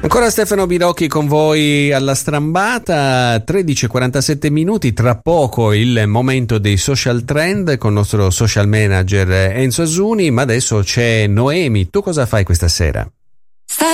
Ancora Stefano Birocchi con voi alla strambata, 13:47 minuti, tra poco il momento dei social trend con il nostro social manager Enzo Asuni, ma adesso c'è Noemi. Tu cosa fai questa sera?